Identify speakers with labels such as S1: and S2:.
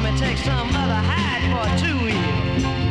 S1: and take some other hide for 2 years.